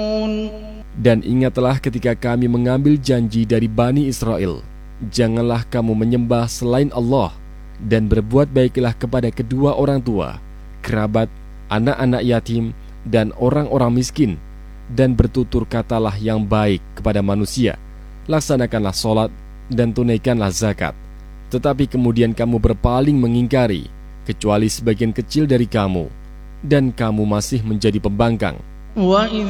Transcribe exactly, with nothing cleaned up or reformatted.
Dan ingatlah ketika kami mengambil janji dari Bani Israel, janganlah kamu menyembah selain Allah, dan berbuat baiklah kepada kedua orang tua, kerabat, anak-anak yatim, dan orang-orang miskin, dan bertutur katalah yang baik kepada manusia. Laksanakanlah sholat dan tunaikanlah zakat. Tetapi kemudian kamu berpaling mengingkari, kecuali sebagian kecil dari kamu, dan kamu masih menjadi pembangkang.